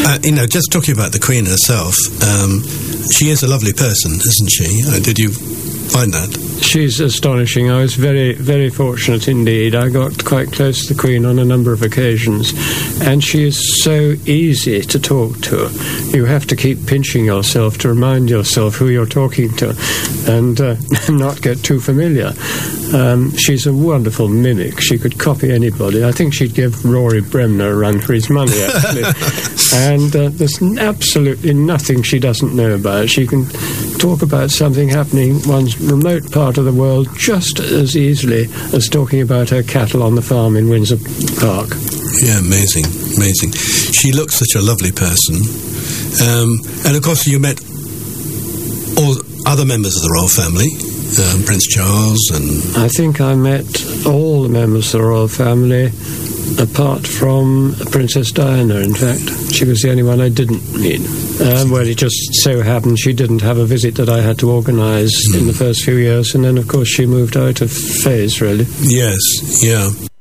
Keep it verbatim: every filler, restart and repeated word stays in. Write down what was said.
Uh, you know, just talking about the Queen herself, um, she is a lovely person, isn't she? Uh, did you find that? She's astonishing. I was very, very fortunate indeed. I got quite close to the Queen on a number of occasions, and she is so easy to talk to. You have to keep pinching yourself to remind yourself who you're talking to, and uh, not get too familiar. Um, she's a wonderful mimic. She could copy anybody. I think she'd give Rory Bremner a run for his money, actually. And uh, there's absolutely nothing she doesn't know about. She can talk about something happening in one's remote part of the world just as easily as talking about her cattle on the farm in Windsor Park. Yeah, amazing, amazing. She looks such a lovely person. Um, and of course you met all other members of the royal family, um, Prince Charles and... I think I met all the members of the royal family, apart from Princess Diana, in fact. She was the only one I didn't meet. Um, well, it just so happened she didn't have a visit that I had to organise mm. in the first few years, and then, of course, she moved out of phase, really. Yes, yeah.